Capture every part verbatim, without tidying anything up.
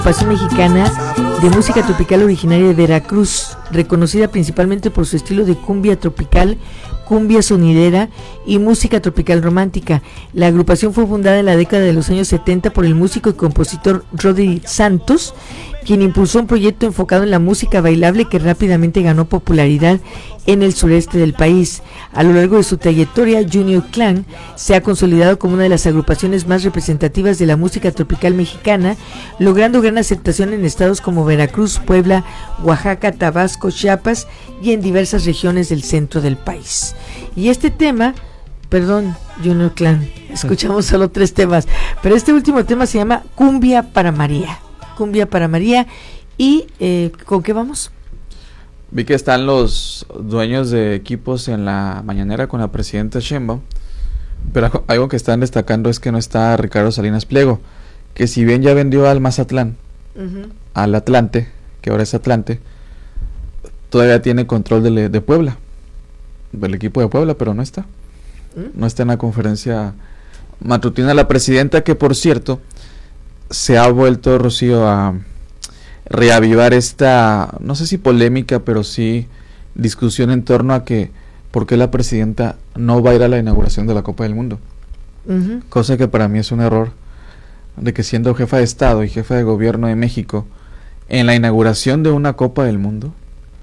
agrupación mexicana de música tropical originaria de Veracruz, reconocida principalmente por su estilo de cumbia tropical, cumbia sonidera y música tropical romántica. La agrupación fue fundada en la década de los años setenta por el músico y compositor Rodri Santos, quien impulsó un proyecto enfocado en la música bailable que rápidamente ganó popularidad en el sureste del país. A lo largo de su trayectoria, Junior Clan se ha consolidado como una de las agrupaciones más representativas de la música tropical mexicana, logrando gran aceptación en estados como Veracruz, Puebla, Oaxaca, Tabasco, Chiapas y en diversas regiones del centro del país. Y este tema, perdón, Junior Clan, escuchamos solo tres temas, pero este último tema se llama Cumbia para María. Cumbia para María. ¿Y eh, con qué vamos? Vi que están los dueños de equipos en la mañanera con la presidenta Sheinbaum, pero algo que están destacando es que no está Ricardo Salinas Pliego, que si bien ya vendió al Mazatlán, uh-huh. al Atlante, que ahora es Atlante, todavía tiene control de, de Puebla, del equipo de Puebla, pero no está. ¿Mm? No está en la conferencia matutina la presidenta, que por cierto se ha vuelto, Rocío, a reavivar esta, no sé si polémica, pero sí discusión en torno a que por qué la presidenta no va a ir a la inauguración de la Copa del Mundo. Uh-huh. Cosa que para mí es un error, de que siendo jefa de Estado y jefa de gobierno de México, en la inauguración de una Copa del Mundo,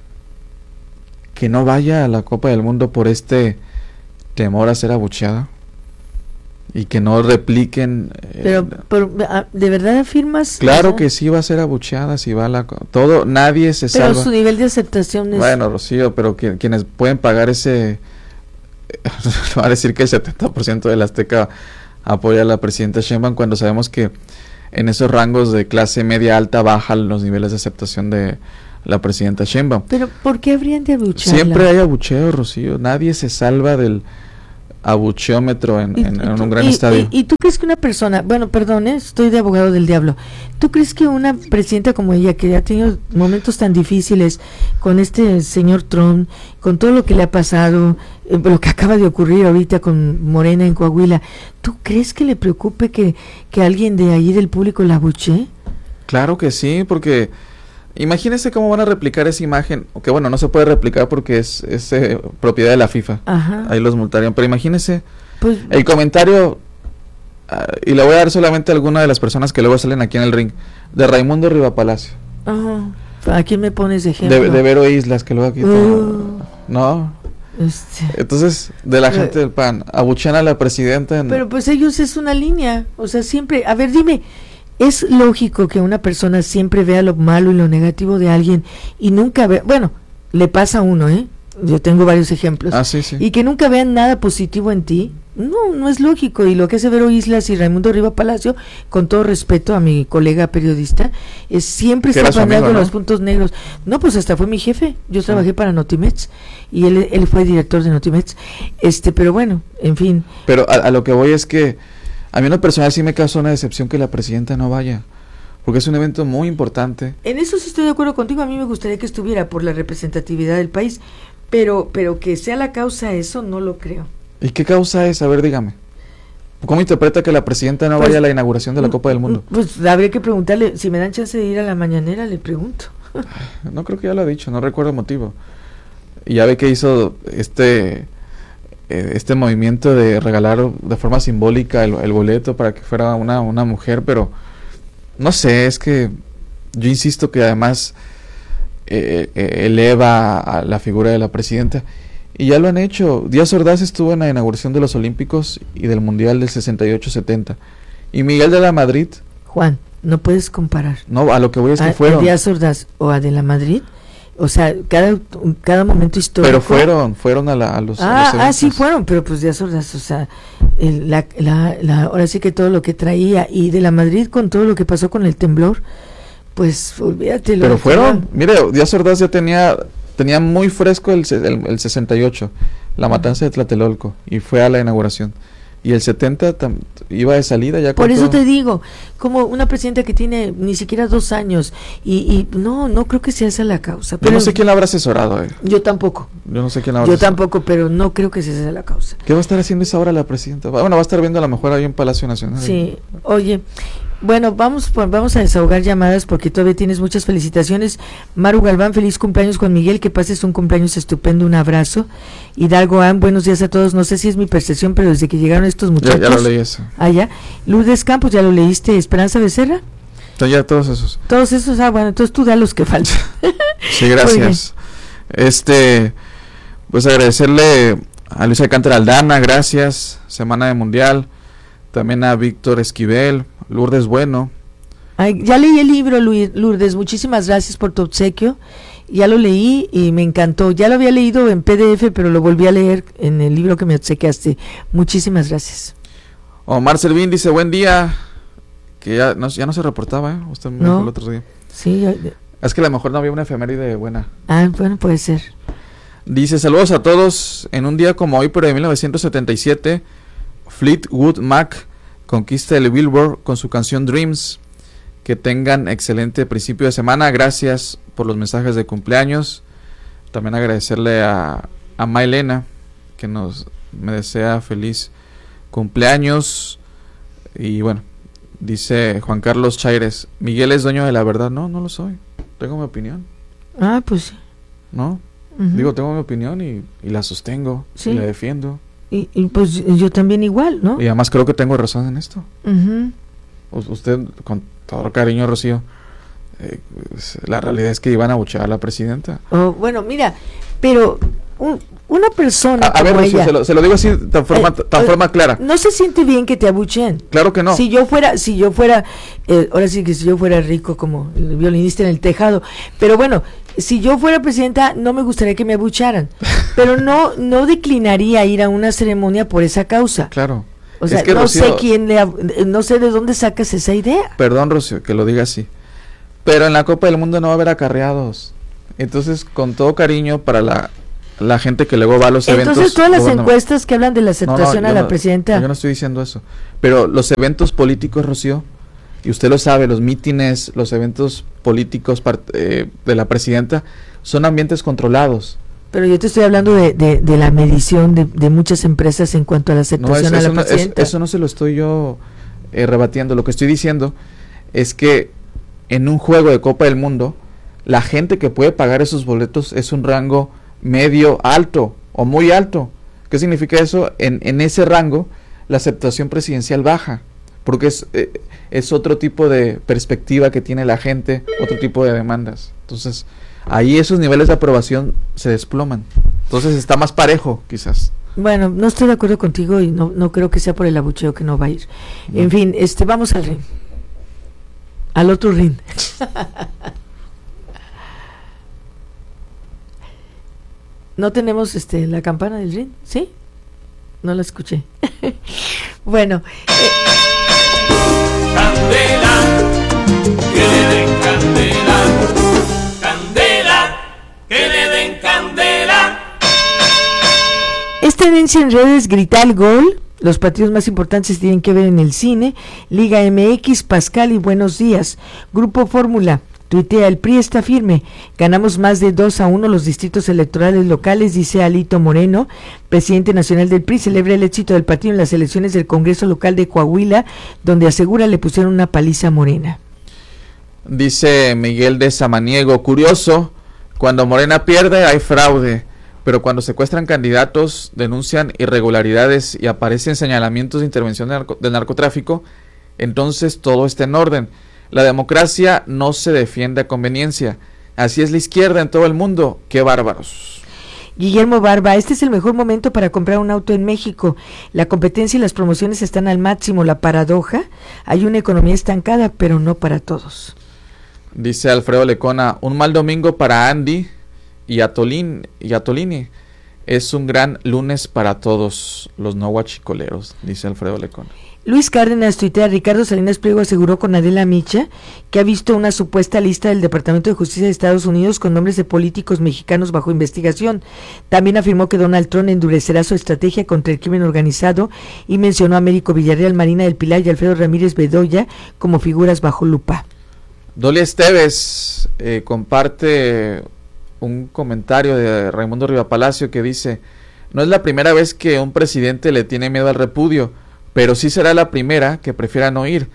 que no vaya a la Copa del Mundo por este temor a ser abucheada. Y que no repliquen. Pero, eh, pero ¿de verdad afirmas? Claro, o sea, que sí va a ser abucheada, si va a la todo, nadie se pero salva. Pero su nivel de aceptación es... Bueno, Rocío, pero que, quienes pueden pagar ese, va a decir que el setenta por ciento de la Azteca apoya a la presidenta Sheinbaum, cuando sabemos que en esos rangos de clase media alta bajan los niveles de aceptación de la presidenta Sheinbaum. Pero ¿por qué habrían de abuchearla? Siempre hay abucheo, Rocío, nadie se salva del abucheómetro en, en, en un gran y, estadio. Y, y tú crees que una persona, bueno, perdón, ¿eh? Estoy de abogado del diablo, ¿tú crees que una presidenta como ella, que ha tenido momentos tan difíciles con este señor Trump, con todo lo que le ha pasado, eh, lo que acaba de ocurrir ahorita con Morena en Coahuila, ¿tú crees que le preocupe que, que alguien de ahí del público la abuchee? Claro que sí, porque imagínense cómo van a replicar esa imagen, que bueno, no se puede replicar porque es, es eh, propiedad de la FIFA. Ajá. Ahí los multarían, pero imagínense pues, el comentario, uh, y le voy a dar solamente a alguna de las personas que luego salen aquí en el ring, de Raimundo Rivapalacio. Ajá. ¿A quién me pones de ejemplo? De, de Vero Islas, que luego aquí uh, ¿no? Este. Entonces, de la gente del P A N, abuchean a la presidenta. En... Pero pues ellos es una línea, o sea, siempre, a ver, dime, ¿es lógico que una persona siempre vea lo malo y lo negativo de alguien y nunca vea, bueno, le pasa a uno, ¿eh? Yo tengo varios ejemplos. Ah, sí, sí. Y que nunca vean nada positivo en ti? No, no es lógico. Y lo que hace Vero Islas y Raimundo Rivapalacio, con todo respeto a mi colega periodista, es siempre está poniendo, ¿no?, los puntos negros. No, pues hasta fue mi jefe. Yo sí. trabajé para Notimex y él, él fue director de Notimex. Este, pero bueno, en fin. Pero a, a lo que voy es que a mí en lo personal sí me causó una decepción que la presidenta no vaya, porque es un evento muy importante. En eso sí estoy de acuerdo contigo, a mí me gustaría que estuviera por la representatividad del país, pero pero que sea la causa eso no lo creo. ¿Y qué causa es? A ver, dígame. ¿Cómo interpreta que la presidenta no pues, vaya a la inauguración de la Copa del Mundo? Pues habría que preguntarle, si me dan chance de ir a la mañanera, le pregunto. No creo que ya lo ha dicho, no recuerdo el motivo. Y ya ve que hizo este... este movimiento de regalar de forma simbólica el, el boleto para que fuera una, una mujer, pero no sé, es que yo insisto que además eh, eh, eleva a la figura de la presidenta, y ya lo han hecho. Díaz Ordaz estuvo en la inauguración de los Olímpicos y del Mundial del sesenta y ocho setenta, y Miguel de la Madrid. Juan, no puedes comparar. No, a lo que voy es que a, fueron. ¿A Díaz Ordaz o a de la Madrid? O sea, cada cada momento histórico. Pero fueron, fueron a, la, a los. Ah, a los ah, sí fueron, pero pues Díaz Ordaz, o sea, el, la, la, la, ahora sí que todo lo que traía, y de la Madrid con todo lo que pasó con el temblor, pues olvídate. Lo pero fueron, mire, Díaz Ordaz ya tenía, tenía muy fresco el, el, el sesenta y ocho, la matanza de Tlatelolco, y fue a la inauguración. Y el setenta tam, iba de salida ya. Por eso todo. Te digo, como una presidenta que tiene ni siquiera dos años y, y no, no creo que sea esa la causa. Pero yo no sé quién la habrá asesorado. Eh. Yo tampoco. Yo no sé quién la habrá Yo asesorado. tampoco, pero no creo que sea esa la causa. ¿Qué va a estar haciendo esa hora la presidenta? Bueno, va a estar viendo a lo mejor ahí en Palacio Nacional. Sí, oye, Bueno, vamos vamos a desahogar llamadas porque todavía tienes muchas felicitaciones. Maru Galván, feliz cumpleaños Juan Miguel, que pases un cumpleaños estupendo, un abrazo. Hidalgo Am, buenos días a todos. No sé si es mi percepción, pero desde que llegaron estos muchachos. Ya, ya lo leí eso. Ah, ya. Lourdes Campos, ya lo leíste. Esperanza Becerra. Ya todos esos. Todos esos, ah, bueno, entonces tú da los que faltan. Sí, gracias. Este, pues agradecerle a Luis Alcántara Aldana, gracias. Semana de Mundial. También a Víctor Esquivel, Lourdes Bueno. Ay, ya leí el libro, Lourdes, muchísimas gracias por tu obsequio. Ya lo leí y me encantó. Ya lo había leído en P D F, pero lo volví a leer en el libro que me obsequiaste. Muchísimas gracias. Omar Servín dice, buen día. Que ya no, ya no se reportaba, ¿eh? Usted me no. dijo el otro día. Sí. Ya... Es que a lo mejor no había una efeméride buena. Ah, bueno, puede ser. Dice, saludos a todos. En un día como hoy, pero de mil novecientos setenta y siete... Fleetwood Mac conquista el Billboard con su canción Dreams. Que tengan excelente principio de semana. Gracias por los mensajes de cumpleaños. También agradecerle a, a Maylena, que nos me desea feliz cumpleaños. Y bueno, dice Juan Carlos Chaires, Miguel es dueño de la verdad. No, no lo soy. Tengo mi opinión. Ah, pues ¿no? Uh-huh. Digo, tengo mi opinión y, y la sostengo. Sí. Y la defiendo. Y, y pues yo también igual, ¿no? Y además creo que tengo razón en esto. Uh-huh. Usted, con todo cariño, Rocío, eh, la realidad es que iban a abuchear a la presidenta. Oh, bueno, mira, pero un, una persona a, a ver, como Rocío, ella, se, lo, se lo digo así tan forma, eh, tan eh, forma clara. No se siente bien que te abucheen. Claro que no. Si yo fuera, si yo fuera, eh, ahora sí que si yo fuera rico como el violinista en el tejado, pero bueno, si yo fuera presidenta no me gustaría que me abucharan, pero no no declinaría ir a una ceremonia por esa causa. Claro. O sea, es que no Rocío, sé quién le, no sé de dónde sacas esa idea. Perdón, Rocío, que lo diga así. Pero en la Copa del Mundo no va a haber acarreados. Entonces, con todo cariño para la, la gente que luego va a los Entonces, eventos. Entonces, todas las encuestas que hablan de la aceptación no, no, a la no, presidenta. Yo no estoy diciendo eso. Pero los eventos políticos, Rocío, y usted lo sabe, los mítines, los eventos políticos eh, de la presidenta son ambientes controlados. Pero yo te estoy hablando de, de, de la medición de, de muchas empresas en cuanto a la aceptación no, es, a la no, presidenta. Es, eso no se lo estoy yo eh, rebatiendo. Lo que estoy diciendo es que en un juego de Copa del Mundo, la gente que puede pagar esos boletos es un rango medio alto o muy alto. ¿Qué significa eso? En, en ese rango, la aceptación presidencial baja, porque es, eh, es otro tipo de perspectiva que tiene la gente, otro tipo de demandas. Entonces, ahí esos niveles de aprobación se desploman. Entonces está más parejo, quizás. Bueno, no estoy de acuerdo contigo y no, no creo que sea por el abucheo que no va a ir. No. En fin, este, vamos al ring. Al otro ring. ¿No tenemos este la campana del ring? ¿Sí? No la escuché. Bueno. Eh. Candela, que le den candela. Candela, que le den candela. Es tendencia en redes gritar gol. Los partidos más importantes tienen que ver en el cine. Liga M X, Pascal y Buenos Días. Grupo Fórmula. Tuitea, el P R I está firme. Ganamos más de dos a uno los distritos electorales locales, dice Alito Moreno, presidente nacional del P R I. Celebra el éxito del partido en las elecciones del Congreso local de Coahuila, donde asegura le pusieron una paliza a Morena. Dice Miguel de Samaniego, curioso, cuando Morena pierde hay fraude, pero cuando secuestran candidatos, denuncian irregularidades y aparecen señalamientos de intervención de narco- del narcotráfico, entonces todo está en orden. La democracia no se defiende a conveniencia. Así es la izquierda en todo el mundo. ¡Qué bárbaros! Guillermo Barba, este es el mejor momento para comprar un auto en México. La competencia y las promociones están al máximo. La paradoja, hay una economía estancada, pero no para todos. Dice Alfredo Lecona, un mal domingo para Andy y Atolín y Atolini. Es un gran lunes para todos los no guachicoleros, dice Alfredo Lecona. Luis Cárdenas tuitea, Ricardo Salinas Pliego aseguró con Adela Micha que ha visto una supuesta lista del Departamento de Justicia de Estados Unidos con nombres de políticos mexicanos bajo investigación. También afirmó que Donald Trump endurecerá su estrategia contra el crimen organizado y mencionó a Américo Villarreal, Marina del Pilar y Alfredo Ramírez Bedoya como figuras bajo lupa. Dolia Esteves eh, comparte un comentario de Raimundo Rivapalacio que dice, no es la primera vez que un presidente le tiene miedo al repudio, pero sí será la primera que prefiera no ir.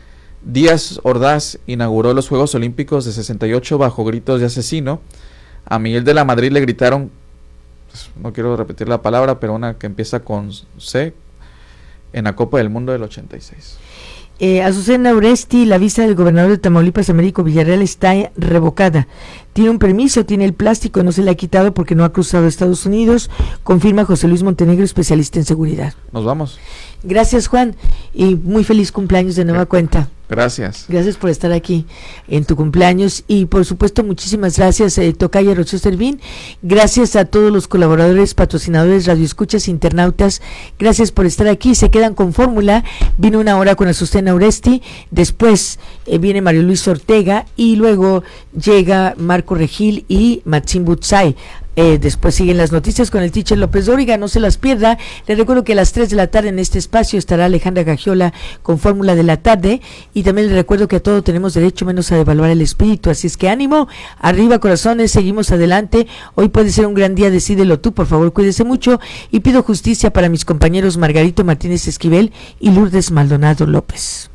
Díaz Ordaz inauguró los Juegos Olímpicos de sesenta y ocho bajo gritos de asesino. A Miguel de la Madrid le gritaron, pues, no quiero repetir la palabra, pero una que empieza con C, en la Copa del Mundo del ochenta y seis. Eh, Azucena Uresti, la visa del gobernador de Tamaulipas, Américo Villarreal, está revocada. Tiene un permiso, tiene el plástico, no se le ha quitado porque no ha cruzado a Estados Unidos, confirma José Luis Montenegro, especialista en seguridad. Nos vamos. Gracias, Juan, y muy feliz cumpleaños de nueva cuenta. Gracias. Gracias por estar aquí en tu cumpleaños y por supuesto muchísimas gracias eh, Tocaya Rocío Servín, gracias a todos los colaboradores, patrocinadores, radioescuchas, internautas, gracias por estar aquí, se quedan con Fórmula, vino una hora con Azucena Uresti, después eh, viene Mario Luis Ortega y luego llega Marco Regil y Maxim Butzai. Eh, después siguen las noticias con el teacher López Dóriga, no se las pierda. Les recuerdo que a las tres de la tarde en este espacio estará Alejandra Gagiola con Fórmula de la Tarde, y también les recuerdo que a todo tenemos derecho menos a devaluar el espíritu, así es que ánimo, arriba corazones, seguimos adelante. Hoy puede ser un gran día, decídelo tú, por favor cuídese mucho, y pido justicia para mis compañeros Margarito Martínez Esquivel y Lourdes Maldonado López.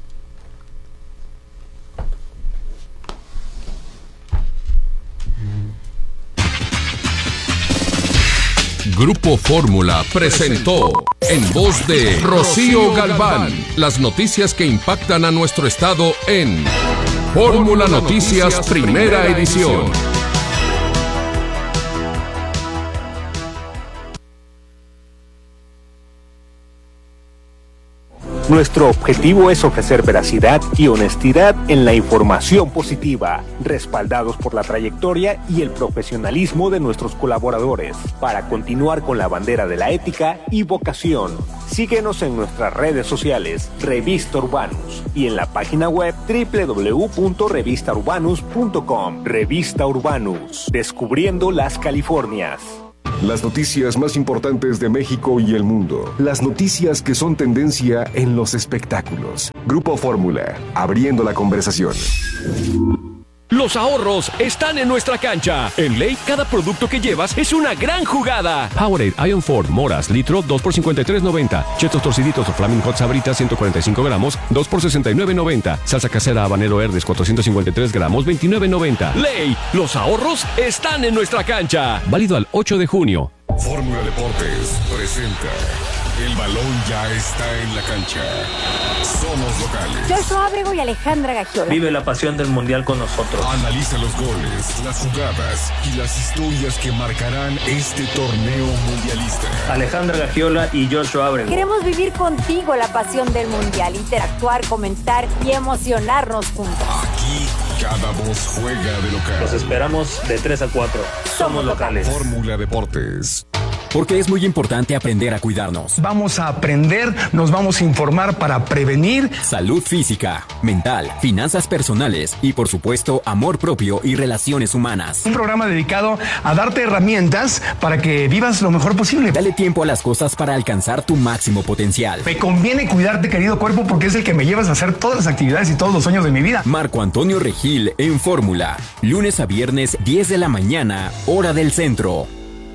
Grupo Fórmula presentó, en voz de Rocío Galván, las noticias que impactan a nuestro estado en Fórmula Noticias Primera Edición. Nuestro objetivo es ofrecer veracidad y honestidad en la información positiva, respaldados por la trayectoria y el profesionalismo de nuestros colaboradores, para continuar con la bandera de la ética y vocación. Síguenos en nuestras redes sociales, Revista Urbanus, y en la página web doble u doble u doble u punto revista urbanus punto com. Revista Urbanus, descubriendo las Californias. Las noticias más importantes de México y el mundo. Las noticias que son tendencia en los espectáculos. Grupo Fórmula, abriendo la conversación. Los ahorros están en nuestra cancha. En Ley, cada producto que llevas es una gran jugada. Powerade Ion Ford Moras, litro, dos por cincuenta y tres noventa. Chetos torciditos o Flaming Hot Sabritas, ciento cuarenta y cinco gramos, dos por sesenta y nueve noventa. Salsa casera habanero Herdes, cuatrocientos cincuenta y tres gramos, veintinueve noventa. Ley, los ahorros están en nuestra cancha. Válido al ocho de junio. Fórmula Deportes presenta. El balón ya está en la cancha. Somos locales. Joshua Ábrego y Alejandra Gagiola. Vive la pasión del mundial con nosotros. Analiza los goles, las jugadas y las historias que marcarán este torneo mundialista. Alejandra Gagiola y Joshua Ábrego. Queremos vivir contigo la pasión del mundial, interactuar, comentar y emocionarnos juntos. Aquí cada voz juega de local. Los esperamos de tres a cuatro. Somos locales. Fórmula Deportes. Porque es muy importante aprender a cuidarnos. Vamos a aprender, nos vamos a informar para prevenir. Salud física, mental, finanzas personales y, por supuesto, amor propio y relaciones humanas. Un programa dedicado a darte herramientas para que vivas lo mejor posible. Dale tiempo a las cosas para alcanzar tu máximo potencial. Me conviene cuidarte, querido cuerpo, porque es el que me llevas a hacer todas las actividades y todos los sueños de mi vida. Marco Antonio Regil en Fórmula. Lunes a viernes, diez de la mañana, hora del centro.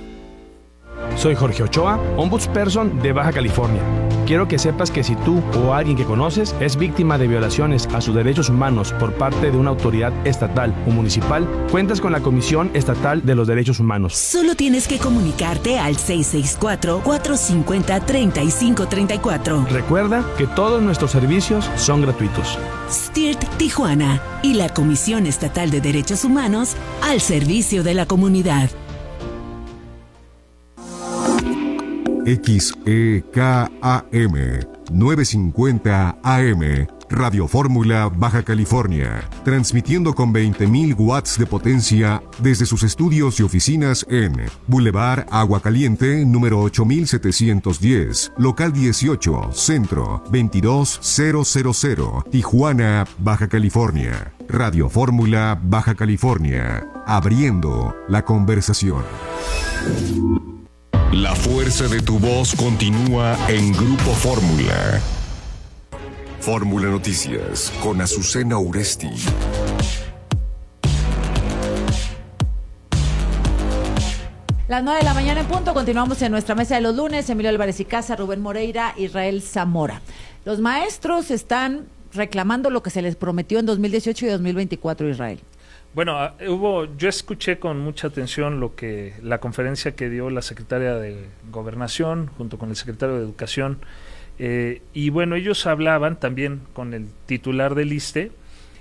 Soy Jorge Ochoa, ombudsperson de Baja California. Quiero que sepas que si tú o alguien que conoces es víctima de violaciones a sus derechos humanos por parte de una autoridad estatal o municipal, cuentas con la Comisión Estatal de los Derechos Humanos. Solo tienes que comunicarte al seis seis cuatro, cuatro cinco cero, tres cinco tres cuatro. Recuerda que todos nuestros servicios son gratuitos. S T I R T Tijuana y la Comisión Estatal de Derechos Humanos al servicio de la comunidad. X E K A M novecientos cincuenta A M Radio Fórmula Baja California, transmitiendo con veinte mil watts de potencia desde sus estudios y oficinas en Boulevard Agua Caliente, número ocho mil setecientos diez, local dieciocho, centro, veintidós mil, Tijuana, Baja California. Radio Fórmula Baja California, abriendo la conversación. La fuerza de tu voz continúa en Grupo Fórmula. Fórmula Noticias con Azucena Uresti. Las nueve de la mañana en punto, continuamos en nuestra mesa de los lunes. Emilio Álvarez y Casa, Rubén Moreira, Israel Zamora. Los maestros están reclamando lo que se les prometió en dos mil dieciocho y dos mil veinticuatro, Israel? Bueno, hubo, yo escuché con mucha atención lo que la conferencia que dio la secretaria de Gobernación junto con el secretario de Educación, eh, y bueno, ellos hablaban también con el titular del ISSSTE,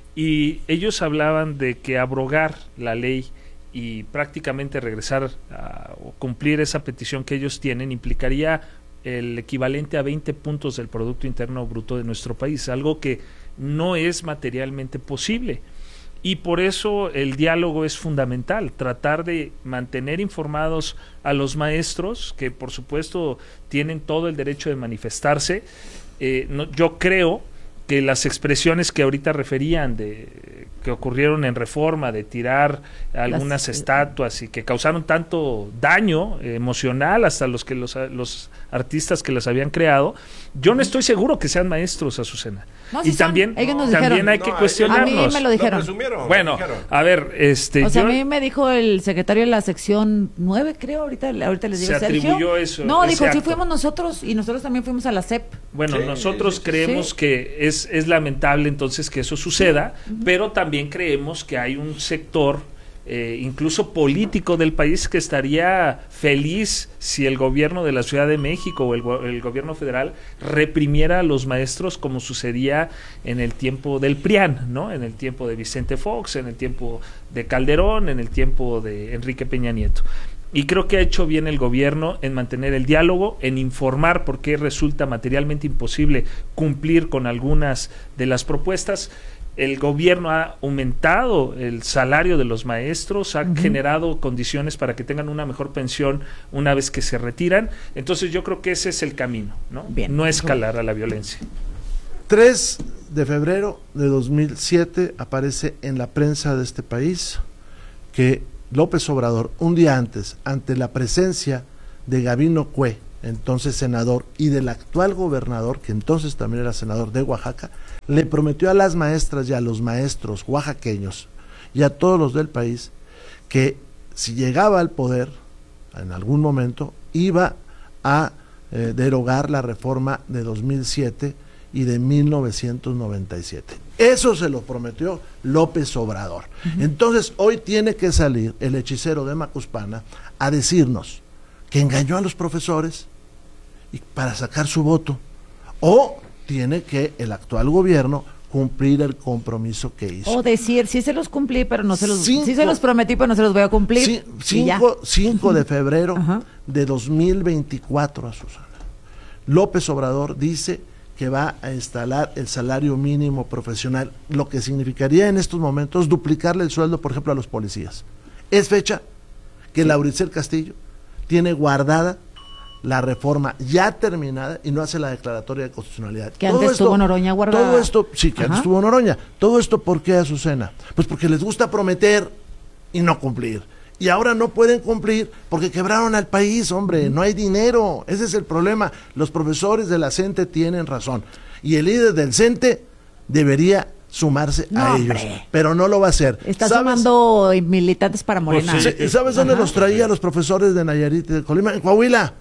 y ellos hablaban de que abrogar la ley y prácticamente regresar a o cumplir esa petición que ellos tienen implicaría el equivalente a veinte puntos del Producto Interno Bruto de nuestro país, algo que no es materialmente posible. Y por eso el diálogo es fundamental, tratar de mantener informados a los maestros, que por supuesto tienen todo el derecho de manifestarse. Eh, no, yo creo que las expresiones que ahorita referían de que ocurrieron en Reforma, de tirar algunas las, estatuas y que causaron tanto daño eh, emocional hasta los que los, los artistas que las habían creado, yo no estoy seguro que sean maestros, Azucena. No, y sí también, ellos nos también dijeron. hay que No, cuestionarnos. A mí me lo dijeron. Lo bueno, dijeron. A ver, este... O sea, yo, a mí me dijo el secretario de la sección nueve, creo, ahorita, ahorita les digo, se Sergio. atribuyó eso. No, dijo, acto. sí fuimos nosotros y nosotros también fuimos a la S E P. Bueno, sí, nosotros sí, creemos sí. que es, es lamentable entonces que eso suceda, sí. uh-huh. pero también creemos que hay un sector eh, incluso político del país que estaría feliz si el gobierno de la Ciudad de México o el, el gobierno federal reprimiera a los maestros como sucedía en el tiempo del P R I A N, ¿no? En el tiempo de Vicente Fox, en el tiempo de Calderón, en el tiempo de Enrique Peña Nieto. Y creo que ha hecho bien el gobierno en mantener el diálogo, en informar por qué resulta materialmente imposible cumplir con algunas de las propuestas. El gobierno ha aumentado el salario de los maestros, ha uh-huh. generado condiciones para que tengan una mejor pensión una vez que se retiran. Entonces yo creo que ese es el camino, ¿no? Bien. No escalar a la violencia. tres de febrero de dos mil siete aparece en la prensa de este país que López Obrador, un día antes, ante la presencia de Gabino Cue, entonces senador, y del actual gobernador, que entonces también era senador de Oaxaca, le prometió a las maestras y a los maestros oaxaqueños y a todos los del país que si llegaba al poder en algún momento iba a eh, derogar la reforma de dos mil siete y de mil novecientos noventa y siete. Eso se lo prometió López Obrador. Uh-huh. Entonces hoy tiene que salir el hechicero de Macuspana a decirnos que engañó a los profesores y para sacar su voto, o tiene que el actual gobierno cumplir el compromiso que hizo. O decir, sí se los cumplí, pero no se los, cinco, sí se los prometí, pero no se los voy a cumplir. cinco de febrero uh-huh. de dos mil veinticuatro, a Susana. López Obrador dice que va a instalar el salario mínimo profesional, lo que significaría en estos momentos duplicarle el sueldo, por ejemplo, a los policías. Es fecha que sí. Lauricel Castillo tiene guardada la reforma ya terminada y no hace la declaratoria de constitucionalidad. Que antes estuvo Noroña guardada. Todo esto, sí, que Ajá. antes estuvo Noroña. Todo esto, ¿por qué, Azucena? Pues porque les gusta prometer y no cumplir. Y ahora no pueden cumplir porque quebraron al país, hombre, no hay dinero. Ese es el problema. Los profesores de la CENTE tienen razón. Y el líder del CENTE debería sumarse no, a hombre. ellos, pero no lo va a hacer. Está sumando militantes para Morena. Pues sí, ¿sabes dónde Ajá. los traía los profesores de Nayarit y de Colima? En Coahuila.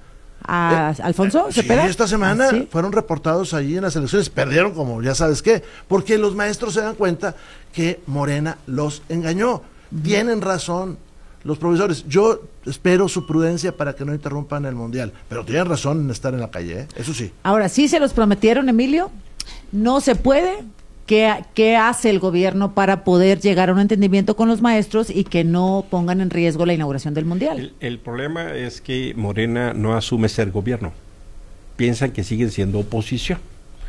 ¿A eh, Alfonso Cepeda? Sí, esta semana ¿Ah, sí? fueron reportados allí en las elecciones, perdieron como ya sabes qué, porque los maestros se dan cuenta que Morena los engañó. Uh-huh. Tienen razón los profesores. Yo espero su prudencia para que no interrumpan el mundial, pero tienen razón en estar en la calle, ¿eh? Eso sí. Ahora, sí se los prometieron, Emilio, no se puede. ¿Qué, ¿Qué hace el gobierno para poder llegar a un entendimiento con los maestros y que no pongan en riesgo la inauguración del mundial? El, el problema es que Morena no asume ser gobierno. Piensan que siguen siendo oposición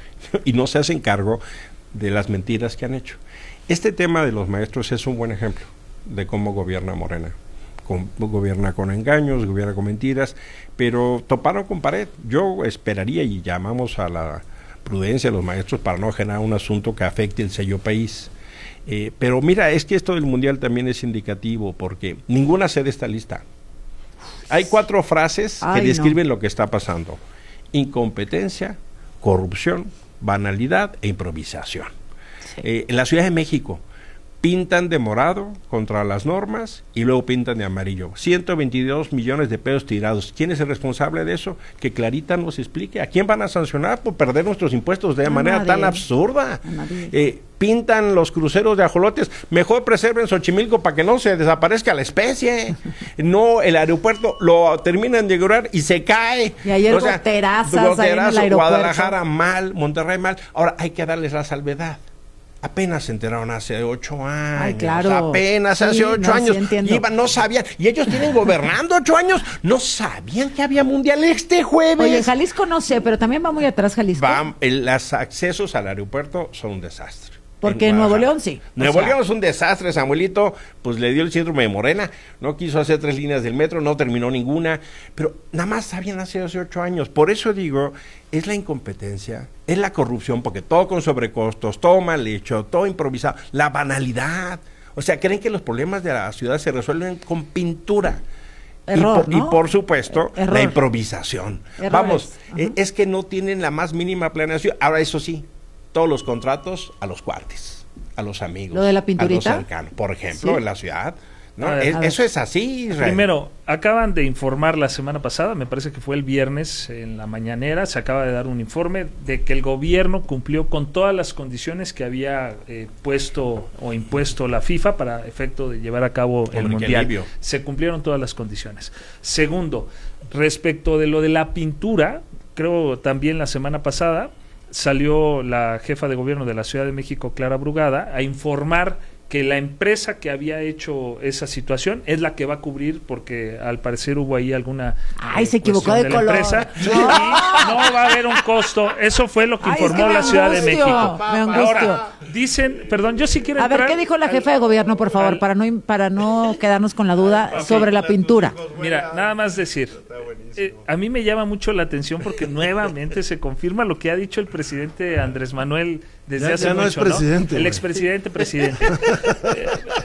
y no se hacen cargo de las mentiras que han hecho. Este tema de los maestros es un buen ejemplo de cómo gobierna Morena. Con, gobierna con engaños, gobierna con mentiras, pero toparon con pared. Yo esperaría y llamamos a la prudencia de los maestros para no generar un asunto que afecte el sello país. Eh, pero mira, es que esto del mundial también es indicativo porque ninguna sede está lista. Hay cuatro frases Ay, que describen no. lo que está pasando: incompetencia, corrupción, banalidad e improvisación. Sí. Eh, en la Ciudad de México, pintan de morado contra las normas y luego pintan de amarillo. ciento veintidós millones de pesos tirados. ¿Quién es el responsable de eso? Que Clarita nos explique. ¿A quién van a sancionar por perder nuestros impuestos de manera nadie. tan absurda? Eh, pintan los cruceros de ajolotes. Mejor preserven Xochimilco para que no se desaparezca la especie. No, el aeropuerto lo terminan de inaugurar y se cae. Y ayer o sea, goterazas ahí en el aeropuerto. Guadalajara mal, Monterrey mal. Ahora hay que darles la salvedad. Apenas se enteraron hace ocho años. Ay, claro. Apenas sí, hace ocho no, años. Sí Iban, no sabían. Y ellos tienen gobernando ocho años. No sabían que había mundial este jueves. Oye, Jalisco no sé, pero también va muy atrás Jalisco. Va, el, los accesos al aeropuerto son un desastre. Porque en Nuevo León sí. Nuevo o sea, León es un desastre. Samuelito, pues le dio el síndrome de Morena. No quiso hacer tres líneas del metro, no terminó ninguna. Pero nada más sabían hace, hace ocho años. Por eso digo, es la incompetencia, es la corrupción, porque todo con sobrecostos, todo mal hecho, todo improvisado. La banalidad. O sea, creen que los problemas de la ciudad se resuelven con pintura. Error, y, por, ¿no? y por supuesto, Error. la improvisación. Errores. Vamos, uh-huh. es que no tienen la más mínima planeación. Ahora, eso sí, todos los contratos a los cuates, a los amigos, ¿lo de la pinturita? a los cercanos, por ejemplo, ¿Sí? en la ciudad. ¿no? A ver, es, a ver. Eso es así, Israel. Primero, acaban de informar la semana pasada, me parece que fue el viernes en la mañanera, se acaba de dar un informe de que el gobierno cumplió con todas las condiciones que había eh, puesto o impuesto la FIFA para efecto de llevar a cabo el Mundial. Alivio. Se cumplieron todas las condiciones. Segundo, respecto de lo de la pintura, creo también la semana pasada salió la jefa de gobierno de la Ciudad de México, Clara Brugada, a informar que la empresa que había hecho esa situación es la que va a cubrir, porque al parecer hubo ahí alguna Ay, eh, se equivocó de, de color. Empresa, no. Y no va a haber un costo. Eso fue lo que Ay, informó es que la Ciudad angustio, de México. me angustio. Ahora, dicen, perdón, yo sí quiero A entrar ver, ¿qué dijo la jefa de gobierno, por favor, al, para no para no quedarnos con la duda okay. sobre la pintura? Mira, nada más decir, eh, a mí me llama mucho la atención porque nuevamente se confirma lo que ha dicho el presidente Andrés Manuel desde ya, hace ya no mucho, es presidente, ¿no? El expresidente presidente. eh,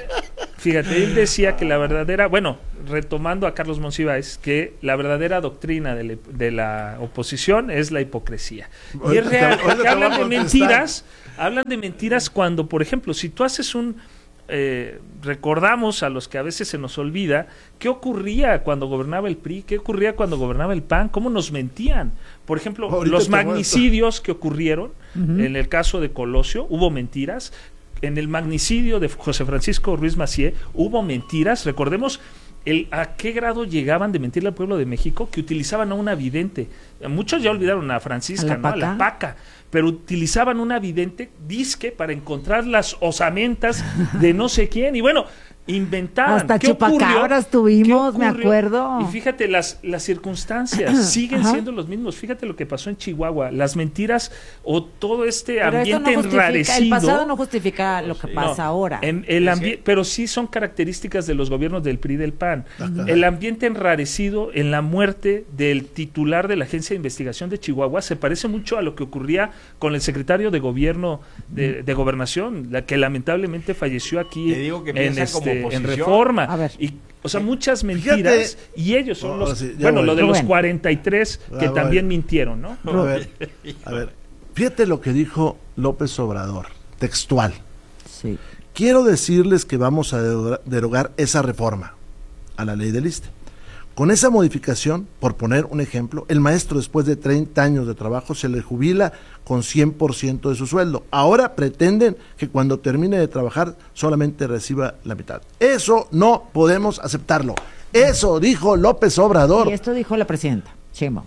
Fíjate, él decía que la verdadera, bueno, retomando a Carlos Monsiváis, que la verdadera doctrina de, le, de la oposición es la hipocresía. Y es real, porque hablan de mentiras, hablan de mentiras cuando, por ejemplo, si tú haces un... Eh, recordamos a los que a veces se nos olvida qué ocurría cuando gobernaba el P R I, qué ocurría cuando gobernaba el P A N, cómo nos mentían. Por ejemplo, ahorita los magnicidios que ocurrieron, uh-huh. en el caso de Colosio, hubo mentiras. En el magnicidio de José Francisco Ruiz Massieu hubo mentiras. Recordemos el, a qué grado llegaban de mentirle al pueblo de México, que utilizaban a una vidente. Muchos ya olvidaron a Francisca, ¿a ¿no? A la Paca. Pero utilizaban una vidente disque para encontrar las osamentas de no sé quién. Y bueno, inventaban. Hasta ¿Qué chupacabras tuvimos, me acuerdo. Y fíjate, las, las circunstancias siguen Ajá. siendo los mismos. Fíjate lo que pasó en Chihuahua. Las mentiras o todo este pero ambiente no enrarecido. El pasado no justifica lo que pasa no, ahora. En el ambi- pero sí son características de los gobiernos del P R I y del P A N. Uh-huh. El ambiente enrarecido en la muerte del titular de la Agencia de Investigación de Chihuahua se parece mucho a lo que ocurría con el secretario de gobierno de, de Gobernación, la que lamentablemente falleció aquí Te digo que en, este, en oposición. Reforma. A ver. Y, o sea, muchas mentiras. Fíjate. Y ellos son Oh, los... sí, bueno, voy. lo de Rubén. los cuarenta y tres que Ah, también voy. mintieron, ¿no? A ver, a ver, fíjate lo que dijo López Obrador, textual. Sí. Quiero decirles que vamos a derogar, derogar esa reforma a la ley del ISSSTE. Con esa modificación, por poner un ejemplo, el maestro después de treinta años de trabajo se le jubila con cien por ciento de su sueldo. Ahora pretenden que cuando termine de trabajar solamente reciba la mitad. Eso no podemos aceptarlo. Eso dijo López Obrador. Y esto dijo la presidenta Sheinbaum.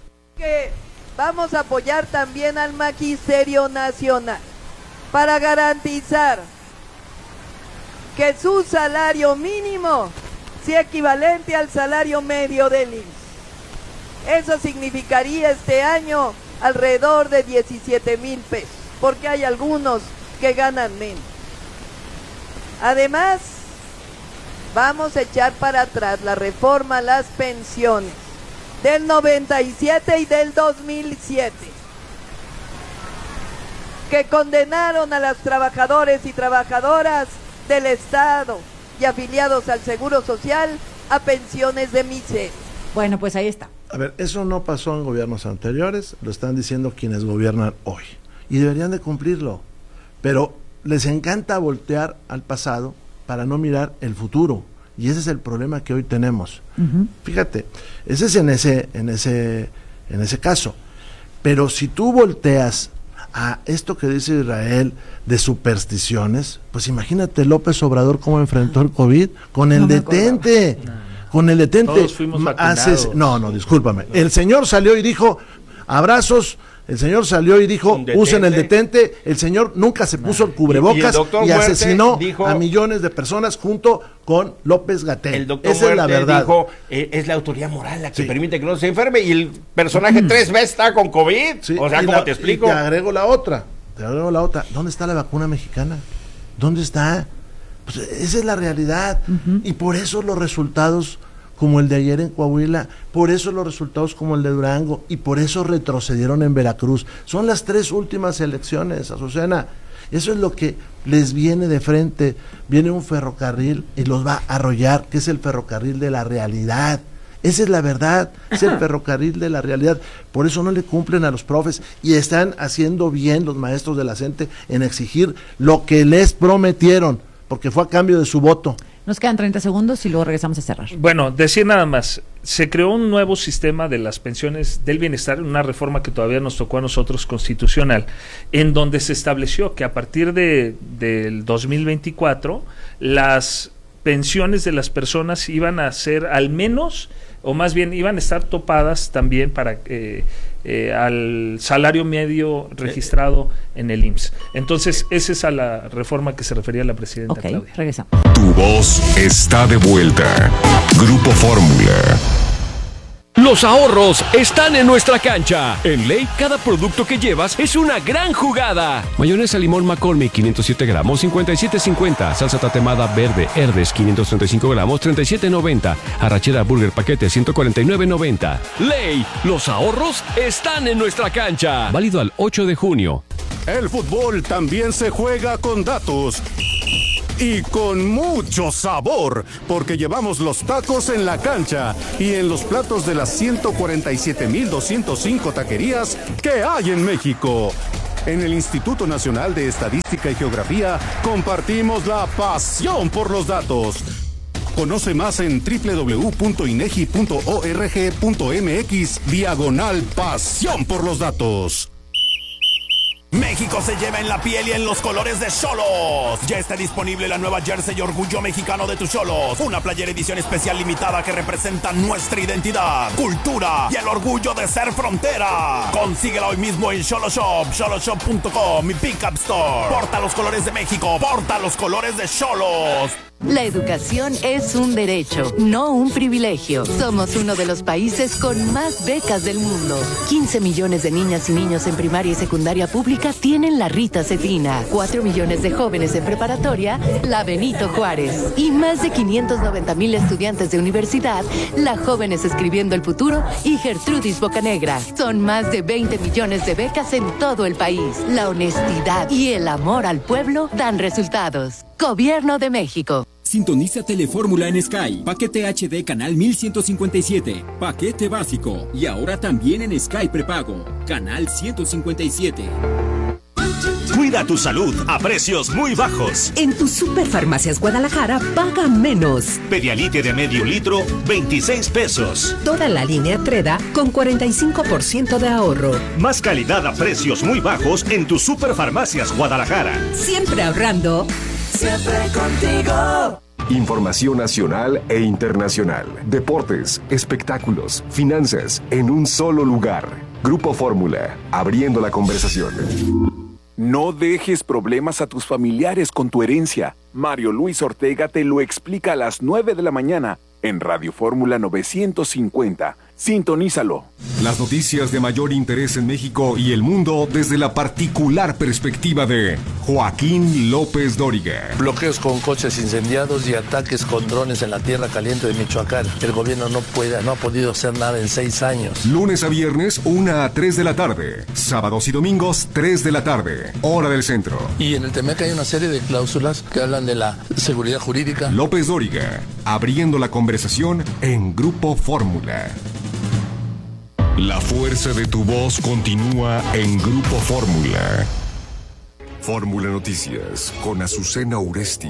Que vamos a apoyar también al Magisterio Nacional para garantizar que su salario mínimo sea equivalente al salario medio del I M S S. Eso significaría este año alrededor de diecisiete mil pesos, porque hay algunos que ganan menos. Además, vamos a echar para atrás la reforma a las pensiones del noventa y siete y del dos mil siete, que condenaron a los trabajadores y trabajadoras del Estado y afiliados al Seguro Social a pensiones de miseria. Bueno, pues ahí está. A ver, eso no pasó en gobiernos anteriores, lo están diciendo quienes gobiernan hoy. Y deberían de cumplirlo. Pero les encanta voltear al pasado para no mirar el futuro. Y ese es el problema que hoy tenemos. Uh-huh. Fíjate, ese es en ese, en ese, en ese caso. Pero si tú volteas a esto que dice Israel de supersticiones, pues imagínate López Obrador cómo enfrentó el COVID con el no detente. No. Con el detente. Todos fuimos vacunados. Hace, no, no, discúlpame. El señor salió y dijo, abrazos. El señor salió y dijo, usen el detente. El señor nunca se puso el cubrebocas y, y, y asesinó dijo, a millones de personas junto con López-Gatell. El doctor Esa es la verdad. Dijo, eh, es la autoridad moral la que sí. permite que no se enferme, y el personaje mm. tres veces está con COVID. Sí, o sea, ¿cómo la, te explico? Y te agrego la otra, te agrego la otra. ¿Dónde está la vacuna mexicana? ¿Dónde está? Pues esa es la realidad. Uh-huh. Y por eso los resultados como el de ayer en Coahuila, por eso los resultados como el de Durango, y por eso retrocedieron en Veracruz. Son las tres últimas elecciones, Azucena. Eso es lo que les viene de frente. Viene un ferrocarril y los va a arrollar, que es el ferrocarril de la realidad. Esa es la verdad, es el ferrocarril de la realidad. Por eso no le cumplen a los profes, y están haciendo bien los maestros de la C E N T E en exigir lo que les prometieron, porque fue a cambio de su voto. Nos quedan treinta segundos y luego regresamos a cerrar. Bueno, decir nada más, se creó un nuevo sistema de las pensiones del bienestar, una reforma que todavía nos tocó a nosotros constitucional, en donde se estableció que a partir de del dos mil veinticuatro las pensiones de las personas iban a ser al menos, o más bien iban a estar topadas también para eh, eh, al salario medio registrado en el I M S S. Entonces, esa es a la reforma que se refería la presidenta okay, Claudia. Regresamos. Tu voz está de vuelta. Grupo Fórmula. Los ahorros están en nuestra cancha. En Ley, cada producto que llevas es una gran jugada. Mayonesa limón McCormick, quinientos siete gramos, cincuenta y siete cincuenta. Salsa tatemada verde Herdes, quinientos treinta y cinco gramos, treinta y siete noventa. Arrachera Burger paquete, ciento cuarenta y nueve noventa. Ley, los ahorros están en nuestra cancha. Válido al ocho de junio. El fútbol también se juega con datos. Y con mucho sabor, porque llevamos los tacos en la cancha y en los platos de las ciento cuarenta y siete mil doscientos cinco taquerías que hay en México. En el Instituto Nacional de Estadística y Geografía compartimos la pasión por los datos. Conoce más en doble u doble u doble u punto inegi punto org punto mx diagonal pasión por los datos. México se lleva en la piel y en los colores de Xolos. Ya está disponible la nueva jersey Orgullo Mexicano de tus Xolos. Una playera edición especial limitada que representa nuestra identidad, cultura y el orgullo de ser frontera. Consíguela hoy mismo en Xolo Shop, xolo shop punto com y Pickup Store. Porta los colores de México, porta los colores de Xolos. La educación es un derecho, no un privilegio. Somos uno de los países con más becas del mundo. quince millones de niñas y niños en primaria y secundaria pública tienen la Rita Cetina. cuatro millones de jóvenes en preparatoria, la Benito Juárez. Y más de quinientos noventa mil estudiantes de universidad, la Jóvenes Escribiendo el Futuro y Gertrudis Bocanegra. Son más de veinte millones de becas en todo el país. La honestidad y el amor al pueblo dan resultados. Gobierno de México. Sintoniza Telefórmula en Sky. Paquete H D canal mil ciento cincuenta y siete. Paquete básico. Y ahora también en Sky prepago. Canal ciento cincuenta y siete. Cuida tu salud a precios muy bajos. En tu Superfarmacias Guadalajara paga menos. Pedialite de medio litro, veintiséis pesos. Toda la línea Treda con cuarenta y cinco por ciento de ahorro. Más calidad a precios muy bajos en tu Superfarmacias Guadalajara. Siempre ahorrando. Siempre contigo. Información nacional e internacional. Deportes, espectáculos, finanzas, en un solo lugar. Grupo Fórmula, abriendo la conversación. No dejes problemas a tus familiares con tu herencia. Mario Luis Ortega te lo explica a las nueve de la mañana en Radio Fórmula novecientos cincuenta. Sintonízalo. Las noticias de mayor interés en México y el mundo desde la particular perspectiva de Joaquín López Dóriga. Bloqueos con coches incendiados y ataques con drones en la tierra caliente de Michoacán. El gobierno no puede, no ha podido hacer nada en seis años. Lunes a viernes, una a tres de la tarde. Sábados y domingos, tres de la tarde. Hora del centro. Y en el Temec hay una serie de cláusulas que hablan de la seguridad jurídica. López Dóriga, abriendo la conversación en Grupo Fórmula. La fuerza de tu voz continúa en Grupo Fórmula. Fórmula Noticias con Azucena Uresti.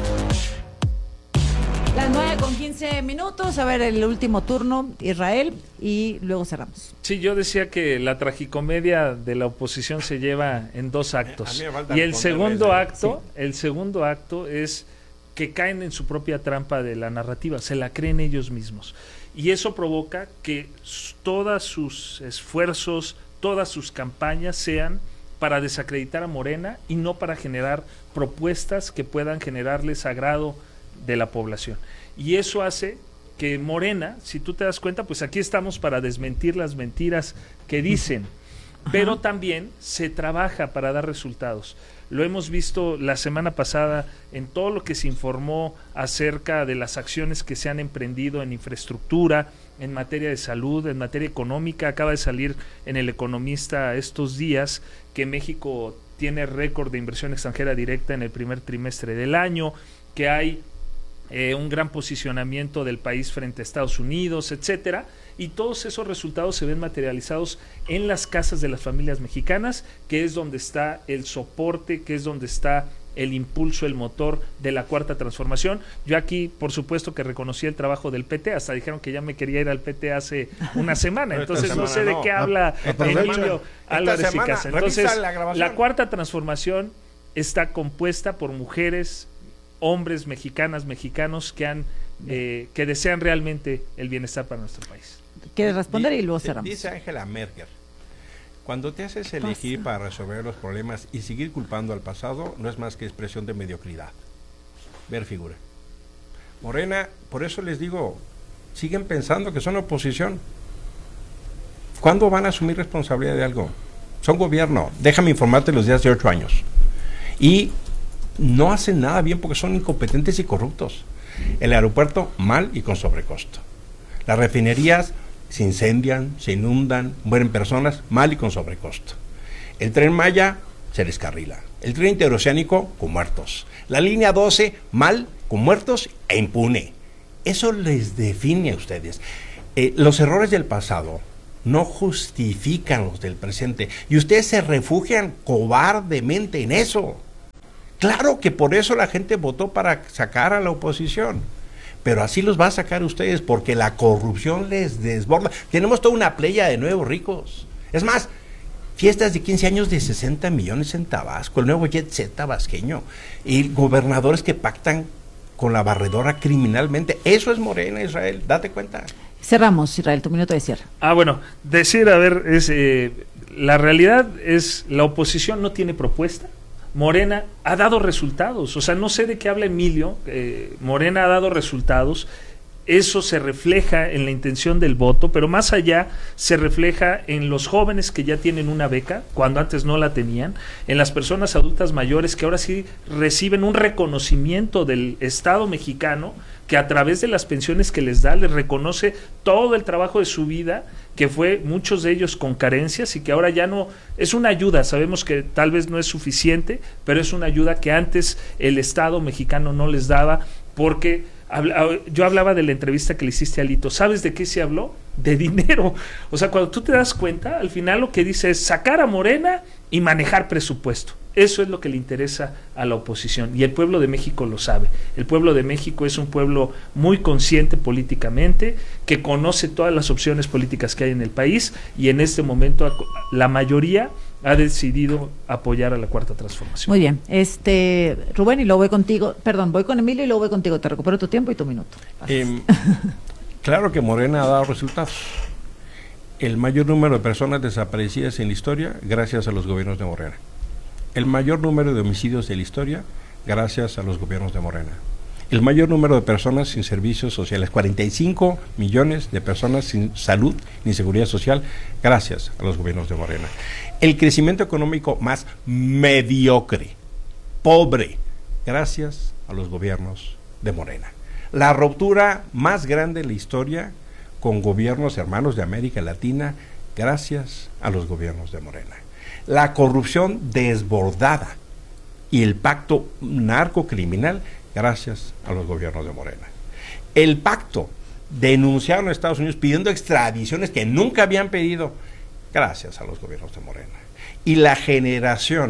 Las nueve con quince minutos, a ver el último turno, Israel, y luego cerramos. Sí, yo decía que la tragicomedia de la oposición se lleva en dos actos. Y el segundo acto, sí. el segundo acto es que caen en su propia trampa de la narrativa, se la creen ellos mismos. Y eso provoca que todos sus esfuerzos, todas sus campañas sean para desacreditar a Morena y no para generar propuestas que puedan generarles agrado de la población. Y eso hace que Morena, si tú te das cuenta, pues aquí estamos para desmentir las mentiras que dicen, pero también se trabaja para dar resultados. Lo hemos visto la semana pasada en todo lo que se informó acerca de las acciones que se han emprendido en infraestructura, en materia de salud, en materia económica. Acaba de salir en El Economista estos días que México tiene récord de inversión extranjera directa en el primer trimestre del año, que hay eh, un gran posicionamiento del país frente a Estados Unidos, etcétera. Y todos esos resultados se ven materializados en las casas de las familias mexicanas, que es donde está el soporte, que es donde está el impulso, el motor de la cuarta transformación. Yo aquí, por supuesto, que reconocí el trabajo del P T, hasta dijeron que ya me quería ir al P T hace una semana, entonces semana no sé no. de qué habla Emilio Álvarez y Casa. Entonces, la, la cuarta transformación está compuesta por mujeres, hombres, mexicanas, mexicanos que han eh, que desean realmente el bienestar para nuestro país. ¿Quieres responder? Y luego cerramos. Dice Angela Merkel: cuando te haces elegir para resolver los problemas y seguir culpando al pasado, no es más que expresión de mediocridad. Ver figura. Morena, por eso les digo, siguen pensando que son oposición. ¿Cuándo van a asumir responsabilidad de algo? Son gobierno. Déjame informarte los días de ocho años. Y no hacen nada bien porque son incompetentes y corruptos. El aeropuerto, mal y con sobrecosto. Las refinerías se incendian, se inundan, mueren personas, mal y con sobrecosto. El Tren Maya se descarrila. El tren interoceánico con muertos. La línea doce, mal, con muertos e impune. Eso les define a ustedes. Eh, los errores del pasado no justifican los del presente. Y ustedes se refugian cobardemente en eso. Claro que por eso la gente votó para sacar a la oposición. Pero así los va a sacar ustedes, porque la corrupción les desborda. Tenemos toda una playa de nuevos ricos. Es más, fiestas de quince años de sesenta millones en Tabasco, el nuevo jet set tabasqueño, y gobernadores que pactan con la barredora criminalmente. Eso es Morena, Israel, date cuenta. Cerramos, Israel, tu minuto de cierre. Ah, bueno, decir, a ver, es eh, la realidad es, la oposición no tiene propuesta. Morena ha dado resultados, o sea, no sé de qué habla Emilio, eh, Morena ha dado resultados, eso se refleja en la intención del voto, pero más allá se refleja en los jóvenes que ya tienen una beca, cuando antes no la tenían, en las personas adultas mayores que ahora sí reciben un reconocimiento del Estado mexicano, que a través de las pensiones que les da, les reconoce todo el trabajo de su vida, que fue muchos de ellos con carencias y que ahora ya no, es una ayuda, sabemos que tal vez no es suficiente, pero es una ayuda que antes el Estado mexicano no les daba, porque habla, yo hablaba de la entrevista que le hiciste a Alito, ¿sabes de qué se habló? De dinero. O sea, cuando tú te das cuenta, al final lo que dice es sacar a Morena y manejar presupuesto. Eso es lo que le interesa a la oposición y el pueblo de México lo sabe. El pueblo de México es un pueblo muy consciente políticamente, que conoce todas las opciones políticas que hay en el país y en este momento la mayoría ha decidido apoyar a la cuarta transformación. Muy bien, este Rubén, y luego voy contigo, perdón, voy con Emilio y luego voy contigo, te recupero tu tiempo y tu minuto. Eh, claro que Morena ha dado resultados. El mayor número de personas desaparecidas en la historia gracias a los gobiernos de Morena. El mayor número de homicidios de la historia gracias a los gobiernos de Morena. El mayor número de personas sin servicios sociales, cuarenta y cinco millones de personas sin salud ni seguridad social gracias a los gobiernos de Morena. El crecimiento económico más mediocre, pobre, gracias a los gobiernos de Morena. La ruptura más grande de la historia con gobiernos hermanos de América Latina gracias a los gobiernos de Morena. La corrupción desbordada y el pacto narcocriminal gracias a los gobiernos de Morena. El pacto denunciaron a Estados Unidos pidiendo extradiciones que nunca habían pedido gracias a los gobiernos de Morena. Y la generación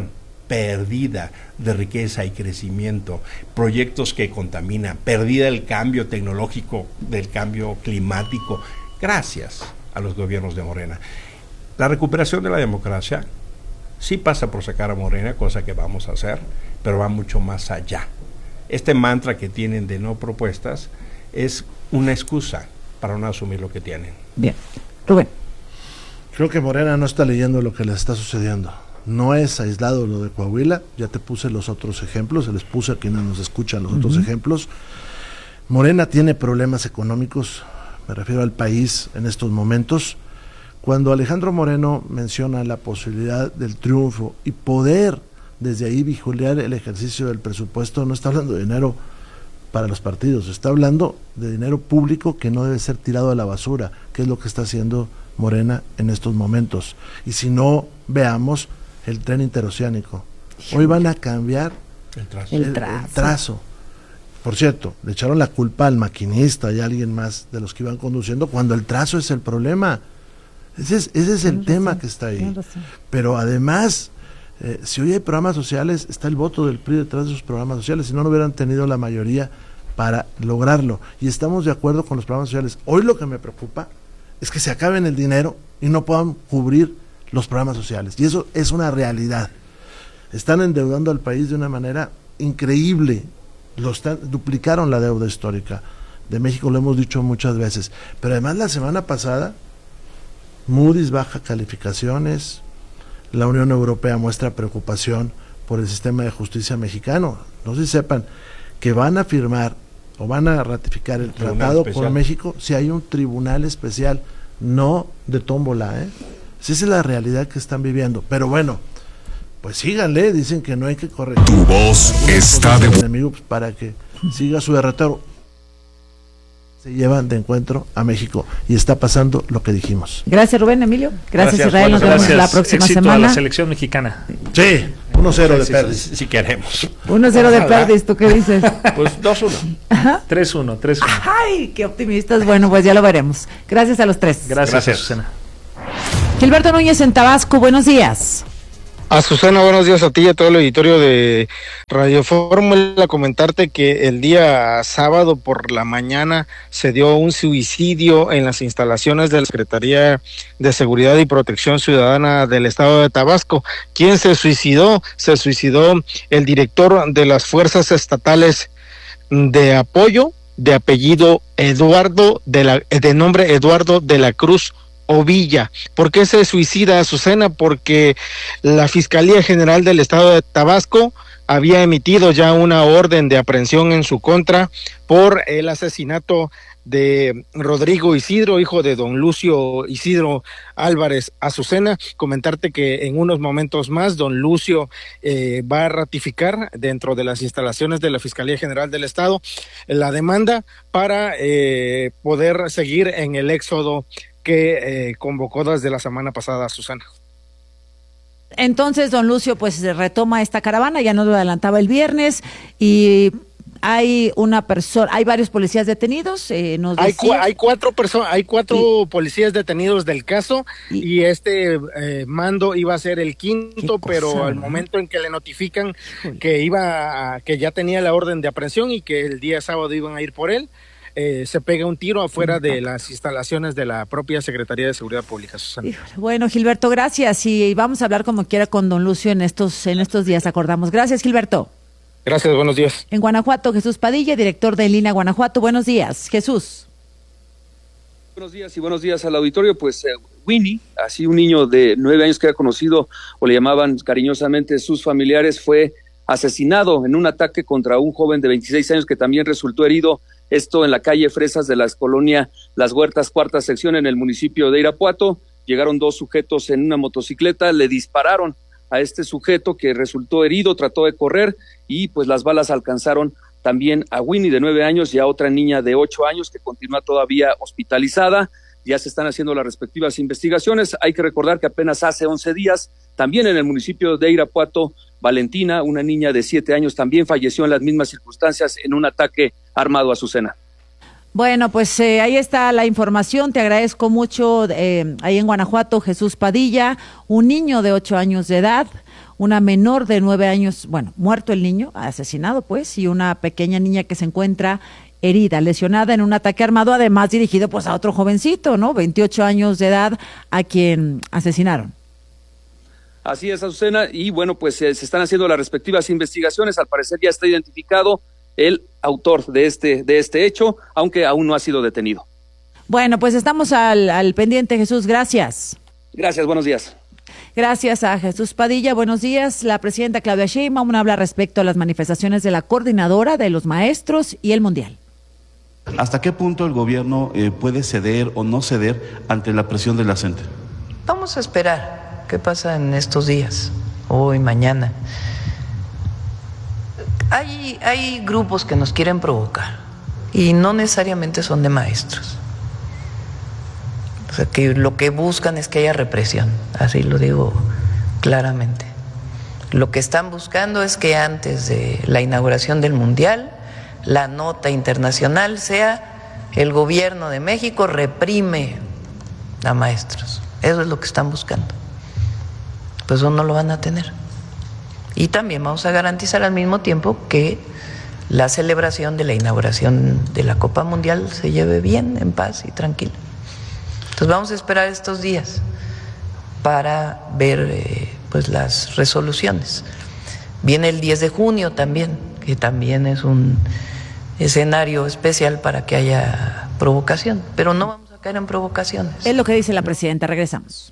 perdida de riqueza y crecimiento, proyectos que contaminan, perdida el cambio tecnológico, del cambio climático, gracias a los gobiernos de Morena. La recuperación de la democracia sí pasa por sacar a Morena, cosa que vamos a hacer, pero va mucho más allá. Este mantra que tienen de no propuestas es una excusa para no asumir lo que tienen. Bien. Rubén. Creo que Morena no está leyendo lo que le está sucediendo. No es aislado lo de Coahuila, ya te puse los otros ejemplos, se les puse a quienes nos escuchan los uh-huh. otros ejemplos. Morena tiene problemas económicos, me refiero al país en estos momentos. Cuando Alejandro Moreno menciona la posibilidad del triunfo y poder desde ahí vigilar el ejercicio del presupuesto, no está hablando de dinero para los partidos, está hablando de dinero público que no debe ser tirado a la basura, que es lo que está haciendo Morena en estos momentos. Y si no, veamos el tren interoceánico. Hoy van a cambiar el trazo. El, el, trazo. el trazo. Por cierto, le echaron la culpa al maquinista y a alguien más de los que iban conduciendo cuando el trazo es el problema. Ese es, ese es el Tienes tema razón. que está ahí. Pero además, eh, si hoy hay programas sociales, está el voto del P R I detrás de esos programas sociales, si no, no hubieran tenido la mayoría para lograrlo. Y estamos de acuerdo con los programas sociales. Hoy lo que me preocupa es que se acaben el dinero y no puedan cubrir los programas sociales, y eso es una realidad. Están endeudando al país de una manera increíble, lo están, duplicaron la deuda histórica de México, lo hemos dicho muchas veces, pero además la semana pasada Moody's baja calificaciones, la Unión Europea muestra preocupación por el sistema de justicia mexicano. No sé si sepan que van a firmar o van a ratificar el tratado con México si hay un tribunal especial, no de tómbola, ¿eh? Esa es la realidad que están viviendo. Pero bueno, pues síganle, dicen que no hay que corregir. Tu voz está de enemigo pues, para que siga su derrotero. Se llevan de encuentro a México y está pasando lo que dijimos. Gracias, Rubén. Emilio. Gracias, gracias Israel. Nos vemos gracias. la próxima Éxito semana. A la selección mexicana. Sí, uno cero de sí, Perdis. Si, si queremos. uno cero de Perdis, ¿tú qué dices? Pues dos uno. tres uno, tres uno. Ay, qué optimistas. Bueno, pues ya lo veremos. Gracias a los tres. Gracias, Gracias. Azucena. Gilberto Núñez en Tabasco, buenos días. Azucena, buenos días a ti y a todo el auditorio de Radio Fórmula. Comentarte que el día sábado por la mañana se dio un suicidio en las instalaciones de la Secretaría de Seguridad y Protección Ciudadana del Estado de Tabasco. ¿Quién se suicidó? Se suicidó el director de las Fuerzas Estatales de Apoyo, de apellido Eduardo, de, la, de nombre Eduardo de la Cruz Ovilla. ¿Por qué se suicida, Azucena? Porque la Fiscalía General del Estado de Tabasco había emitido ya una orden de aprehensión en su contra por el asesinato de Rodrigo Isidro, hijo de don Lucio Isidro Álvarez Azucena. Comentarte que en unos momentos más don Lucio eh, va a ratificar dentro de las instalaciones de la Fiscalía General del Estado la demanda para eh, poder seguir en el éxodo que eh, convocó desde la semana pasada, Susana. Entonces, don Lucio, pues se retoma esta caravana, ya nos lo adelantaba el viernes, y hay una persona, hay varios policías detenidos, eh, nos hay, decía... cu hay cuatro personas, hay cuatro y... policías detenidos del caso, y, y este eh, mando iba a ser el quinto, pero cosa, al ¿no? momento en que le notifican Híjole. que iba a, que ya tenía la orden de aprehensión y que el día sábado iban a ir por él, Eh, se pega un tiro afuera de las instalaciones de la propia Secretaría de Seguridad Pública, Susana. Bueno, Gilberto, gracias, y vamos a hablar como quiera con don Lucio en estos, en estos días, acordamos. Gracias, Gilberto. Gracias, buenos días. En Guanajuato, Jesús Padilla, director de Línea Guanajuato. Buenos días, Jesús. Buenos días y buenos días al auditorio. Pues eh, Winnie, así un niño de nueve años que era conocido o le llamaban cariñosamente sus familiares, fue asesinado en un ataque contra un joven de veintiséis años que también resultó herido. Esto en la calle Fresas de la colonia Las Huertas, cuarta sección, en el municipio de Irapuato. Llegaron dos sujetos en una motocicleta, le dispararon a este sujeto que resultó herido, trató de correr y pues las balas alcanzaron también a Winnie de nueve años y a otra niña de ocho años que continúa todavía hospitalizada. Ya se están haciendo las respectivas investigaciones. Hay que recordar que apenas hace once días, también en el municipio de Irapuato, Valentina, una niña de siete años, también falleció en las mismas circunstancias en un ataque armado a Azucena. Bueno, pues eh, ahí está la información. Te agradezco mucho. Eh, ahí en Guanajuato, Jesús Padilla, un niño de ocho años de edad, una menor de nueve años, bueno, muerto el niño, asesinado pues, y una pequeña niña que se encuentra herida, lesionada en un ataque armado, además dirigido pues a otro jovencito, ¿no? veintiocho años de edad, a quien asesinaron. Así es, Azucena, y bueno, pues eh, se están haciendo las respectivas investigaciones. Al parecer ya está identificado el autor de este, de este hecho, aunque aún no ha sido detenido. Bueno, pues estamos al, al pendiente, Jesús, gracias. Gracias, buenos días. Gracias a Jesús Padilla, buenos días. La presidenta Claudia Sheinbaum habla respecto a las manifestaciones de la coordinadora de los maestros y el Mundial. ¿Hasta qué punto el gobierno eh, puede ceder o no ceder ante la presión de la gente? Vamos a esperar qué pasa en estos días, hoy, mañana. Hay, hay grupos que nos quieren provocar y no necesariamente son de maestros. O sea, que lo que buscan es que haya represión, así lo digo claramente. Lo que están buscando es que antes de la inauguración del Mundial, la nota internacional sea: el gobierno de México reprime a maestros. Eso es lo que están buscando. Pues eso no lo van a tener. Y también vamos a garantizar al mismo tiempo que la celebración de la inauguración de la Copa Mundial se lleve bien, en paz y tranquila. Entonces vamos a esperar estos días para ver eh, pues las resoluciones. Viene el diez de junio también, que también es un escenario especial para que haya provocación, pero no vamos a caer en provocaciones. Es lo que dice la presidenta. Regresamos.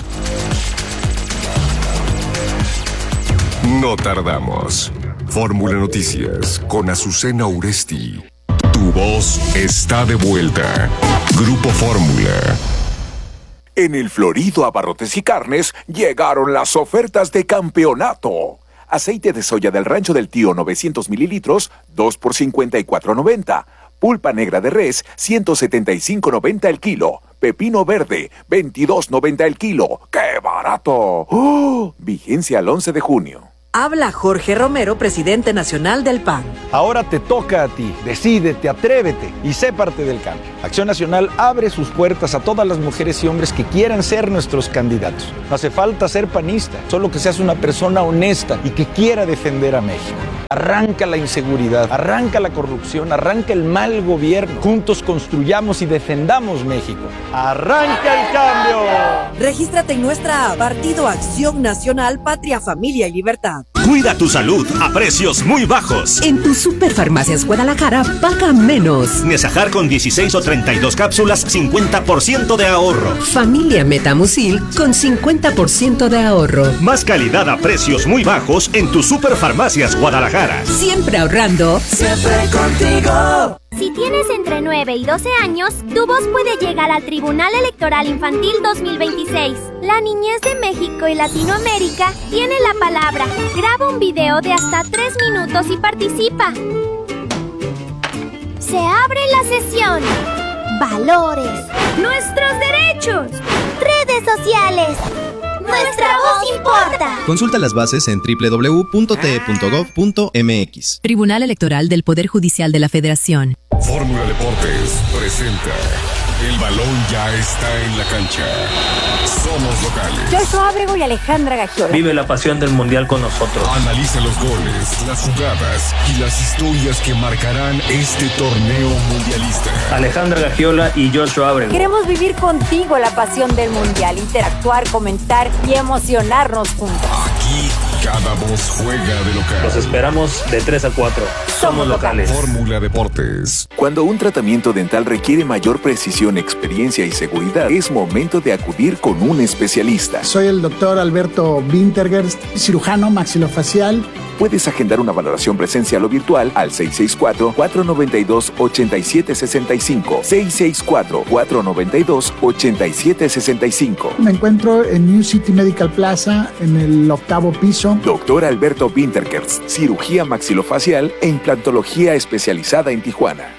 No tardamos. Fórmula Noticias con Azucena Uresti. Tu voz está de vuelta. Grupo Fórmula. En el Florido Abarrotes y Carnes llegaron las ofertas de campeonato. Aceite de soya del Rancho del Tío novecientos mililitros, dos por cincuenta y cuatro noventa. Pulpa negra de res, ciento setenta y cinco noventa el kilo. Pepino verde, veintidós noventa el kilo. ¡Qué barato! ¡Oh! Vigencia al once de junio. Habla Jorge Romero, presidente nacional del P A N. Ahora te toca a ti. Decídete, atrévete y sé parte del cambio. Acción Nacional abre sus puertas a todas las mujeres y hombres que quieran ser nuestros candidatos. No hace falta ser panista, solo que seas una persona honesta y que quiera defender a México. Arranca la inseguridad, arranca la corrupción, arranca el mal gobierno. Juntos construyamos y defendamos México. ¡Arranca el cambio! Regístrate en nuestra app, Partido Acción Nacional, Patria, Familia y Libertad. Cuida tu salud a precios muy bajos. En tu Superfarmacias Guadalajara, paga menos. Nesajar con dieciséis o treinta y dos cápsulas, cincuenta por ciento de ahorro. Familia Metamucil con cincuenta por ciento de ahorro. Más calidad a precios muy bajos en tu Superfarmacias Guadalajara. Siempre ahorrando. Siempre contigo. Si tienes entre nueve y doce años, tu voz puede llegar al Tribunal Electoral Infantil dos mil veintiséis. La niñez de México y Latinoamérica tiene la palabra. Graba un video de hasta tres minutos y participa. Se abre la sesión. Valores. Nuestros derechos. Redes sociales. Nuestra voz importa. Consulta las bases en doble u doble u doble u punto t e punto gov punto m x. Tribunal Electoral del Poder Judicial de la Federación. Fórmula Deportes presenta. El balón ya está en la cancha. Somos locales. Joshua Ábrego y Alejandra Gagiola. Vive la pasión del mundial con nosotros. Analiza los goles, las jugadas y las historias que marcarán este torneo mundialista. Alejandra Gagiola y Joshua Ábrego. Queremos vivir contigo la pasión del mundial, interactuar, comentar y emocionarnos juntos. Aquí cada voz juega de local. Los esperamos de tres a cuatro. Somos locales. Fórmula Deportes. Cuando un tratamiento dental requiere mayor precisión, experiencia y seguridad, es momento de acudir con un especialista. Soy el doctor Alberto Wintergerst, cirujano maxilofacial. Puedes agendar una valoración presencial o virtual al seis seis cuatro, cuatro nueve dos, ocho siete seis cinco. seis seis cuatro, cuatro nueve dos, ocho siete seis cinco. Me encuentro en New City Medical Plaza, en el octavo piso. Doctor Alberto Wintergerst, cirugía maxilofacial e implantología especializada en Tijuana.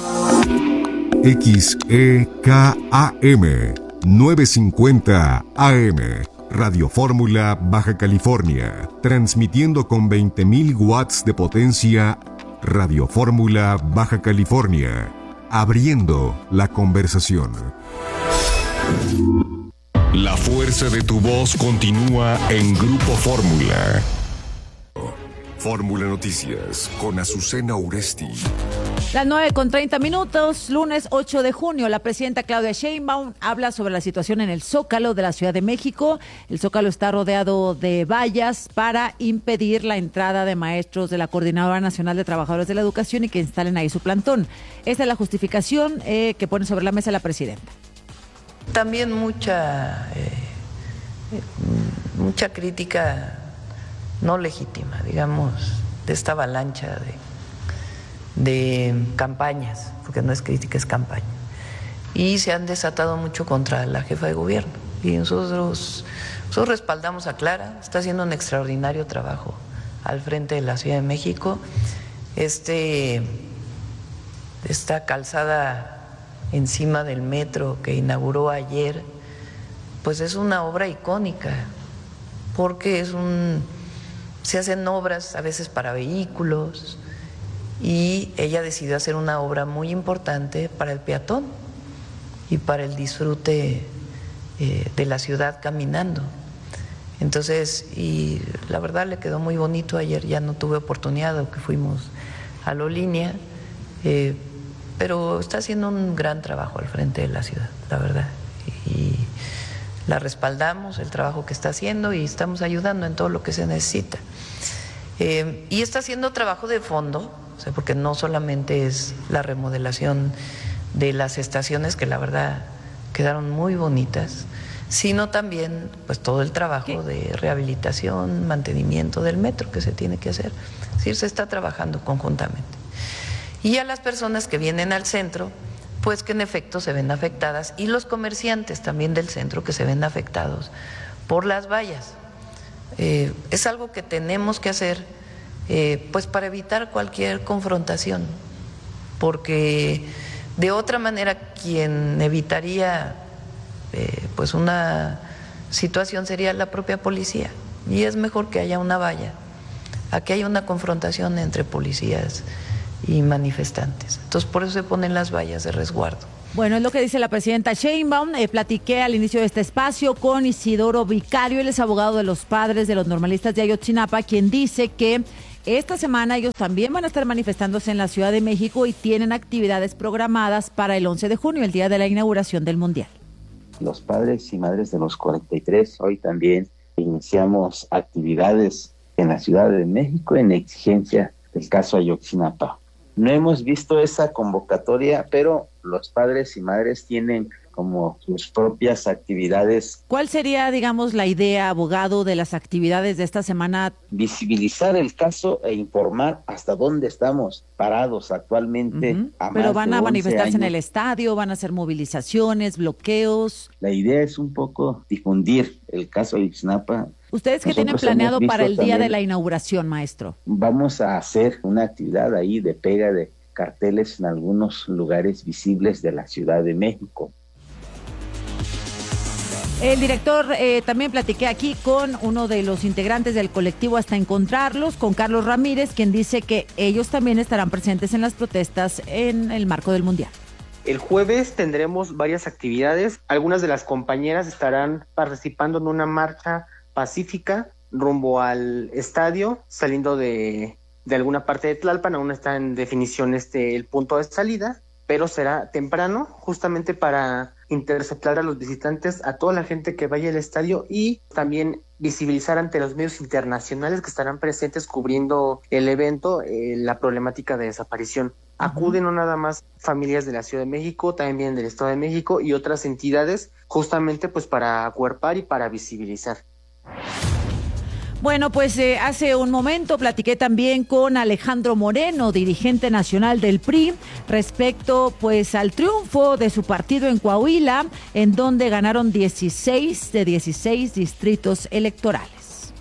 X E K A M novecientos cincuenta A M Radio Fórmula Baja California, transmitiendo con veinte mil watts de potencia. Radio Fórmula Baja California, abriendo la conversación. La fuerza de tu voz continúa en Grupo Fórmula. Fórmula Noticias con Azucena Uresti. Las nueve con treinta minutos, lunes ocho de junio, la presidenta Claudia Sheinbaum habla sobre la situación en el Zócalo de la Ciudad de México. El Zócalo está rodeado de vallas para impedir la entrada de maestros de la Coordinadora Nacional de Trabajadores de la Educación y que instalen ahí su plantón. Esta es la justificación eh, que pone sobre la mesa la presidenta. También mucha, eh, mucha crítica no legítima, digamos, de esta avalancha de... de campañas, porque no es crítica, es campaña. Y se han desatado mucho contra la jefa de gobierno. Y nosotros, nosotros respaldamos a Clara, está haciendo un extraordinario trabajo al frente de la Ciudad de México. Este, esta calzada encima del metro que inauguró ayer, pues es una obra icónica, porque es un, se hacen obras a veces para vehículos, y ella decidió hacer una obra muy importante para el peatón y para el disfrute eh, de la ciudad caminando. Entonces, y la verdad le quedó muy bonito. Ayer ya no tuve oportunidad, que fuimos a la línea, eh, pero está haciendo un gran trabajo al frente de la ciudad, la verdad. Y la respaldamos, el trabajo que está haciendo, y estamos ayudando en todo lo que se necesita. Eh, y está haciendo trabajo de fondo, o sea, porque no solamente es la remodelación de las estaciones, que la verdad quedaron muy bonitas, sino también pues todo el trabajo ¿Qué? de rehabilitación, mantenimiento del metro que se tiene que hacer. Es decir, se está trabajando conjuntamente. Y a las personas que vienen al centro, pues que en efecto se ven afectadas, y los comerciantes también del centro que se ven afectados por las vallas. Eh, es algo que tenemos que hacer Eh, pues para evitar cualquier confrontación, porque de otra manera quien evitaría eh, pues una situación sería la propia policía, y es mejor que haya una valla a que haya una confrontación entre policías y manifestantes. Entonces por eso se ponen las vallas de resguardo. Bueno, es lo que dice la presidenta Sheinbaum. Eh, platiqué al inicio de este espacio con Isidoro Vicario, él es abogado de los padres de los normalistas de Ayotzinapa, quien dice que esta semana ellos también van a estar manifestándose en la Ciudad de México y tienen actividades programadas para el once de junio, el día de la inauguración del Mundial. Los padres y madres de los cuarenta y tres, hoy también iniciamos actividades en la Ciudad de México en exigencia del caso Ayotzinapa. No hemos visto esa convocatoria, pero los padres y madres tienen como sus propias actividades. ¿Cuál sería, digamos, la idea, abogado, de las actividades de esta semana? Visibilizar el caso e informar hasta dónde estamos parados actualmente. Uh-huh. a Pero más van de a manifestarse años. en el estadio, van a hacer movilizaciones, bloqueos. La idea es un poco difundir el caso Ayotzinapa. ¿Ustedes qué Nosotros tienen planeado hemos para el visto día de también, la inauguración, maestro? Vamos a hacer una actividad ahí de pega de carteles en algunos lugares visibles de la Ciudad de México. El director, eh, también platiqué aquí con uno de los integrantes del colectivo Hasta Encontrarlos, con Carlos Ramírez, quien dice que ellos también estarán presentes en las protestas en el marco del Mundial. El jueves tendremos varias actividades. Algunas de las compañeras estarán participando en una marcha pacífica rumbo al estadio, saliendo de, de alguna parte de Tlalpan. Aún está en definición este el punto de salida, pero será temprano, justamente para interceptar a los visitantes, a toda la gente que vaya al estadio, y también visibilizar ante los medios internacionales que estarán presentes cubriendo el evento eh, la problemática de desaparición. Uh-huh. Acuden no nada más familias de la Ciudad de México, también vienen del Estado de México y otras entidades, justamente pues para acuerpar y para visibilizar. Bueno, pues eh, hace un momento platiqué también con Alejandro Moreno, dirigente nacional del P R I, respecto pues al triunfo de su partido en Coahuila, en donde ganaron dieciséis de dieciséis distritos electorales.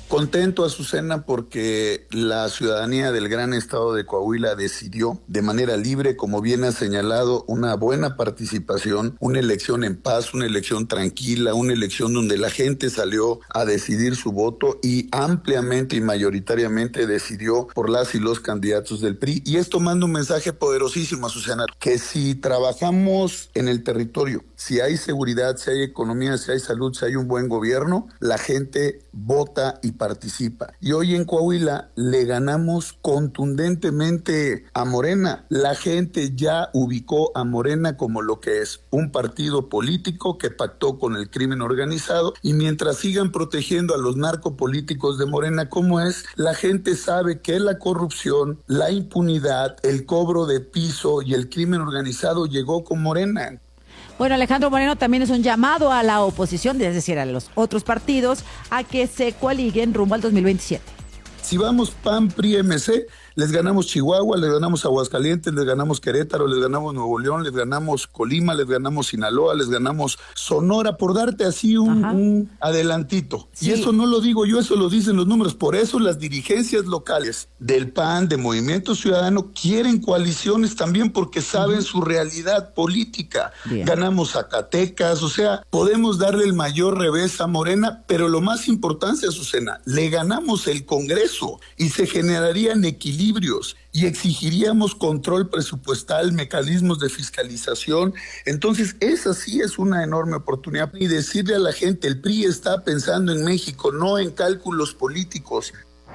Contento, Azucena, porque la ciudadanía del gran estado de Coahuila decidió de manera libre, como bien ha señalado, una buena participación, una elección en paz, una elección tranquila, una elección donde la gente salió a decidir su voto y ampliamente y mayoritariamente decidió por las y los candidatos del P R I. Y esto manda un mensaje poderosísimo, Azucena, que si trabajamos en el territorio, si hay seguridad, si hay economía, si hay salud, si hay un buen gobierno, la gente vota y participa. Y hoy en Coahuila le ganamos contundentemente a Morena. La gente ya ubicó a Morena como lo que es, un partido político que pactó con el crimen organizado, y mientras sigan protegiendo a los narcopolíticos de Morena como es, la gente sabe que la corrupción, la impunidad, el cobro de piso y el crimen organizado llegó con Morena. Bueno, Alejandro Moreno también es un llamado a la oposición, es decir, a los otros partidos, a que se coaliguen rumbo al dos mil veintisiete. Si vamos P A N, P R I, M C, les ganamos Chihuahua, les ganamos Aguascalientes, les ganamos Querétaro, les ganamos Nuevo León, les ganamos Colima, les ganamos Sinaloa, les ganamos Sonora, por darte así un, un adelantito. Sí. Y eso no lo digo yo, eso lo dicen los números. Por eso las dirigencias locales del P A N, de Movimiento Ciudadano, quieren coaliciones también porque saben uh-huh. su realidad política. Bien. Ganamos Zacatecas, o sea, podemos darle el mayor revés a Morena, pero lo más importante, Azucena, le ganamos el Congreso y se generarían equilibrios y exigiríamos control presupuestal, mecanismos de fiscalización. Entonces, esa sí es una enorme oportunidad. Y decirle a la gente, el P R I está pensando en México, no en cálculos políticos.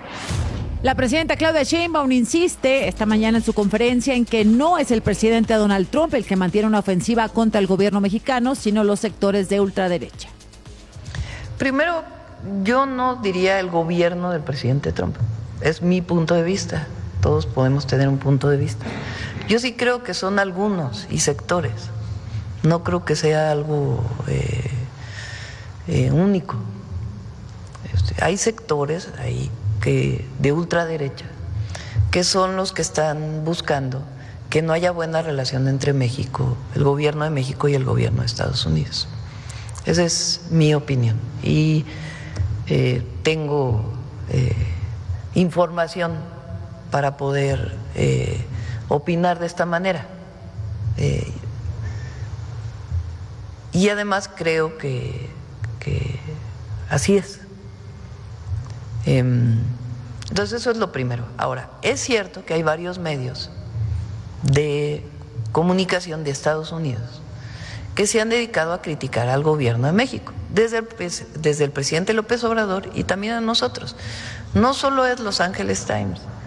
La presidenta Claudia Sheinbaum insiste esta mañana en su conferencia en que no es el presidente Donald Trump el que mantiene una ofensiva contra el gobierno mexicano, sino los sectores de ultraderecha. Primero, yo no diría el gobierno del presidente Trump. Es mi punto de vista. Todos podemos tener un punto de vista. Yo sí creo que son algunos y sectores. No creo que sea algo eh, eh, único. Este, hay sectores ahí que de ultraderecha que son los que están buscando que no haya buena relación entre México, el gobierno de México y el gobierno de Estados Unidos. Esa es mi opinión. Y eh, tengo eh, información para poder eh, opinar de esta manera. Eh, y además creo que, que así es. Eh, entonces eso es lo primero. Ahora, es cierto que hay varios medios de comunicación de Estados Unidos que se han dedicado a criticar al gobierno de México, desde el, desde el presidente López Obrador y también a nosotros. No solo es Los Angeles Times,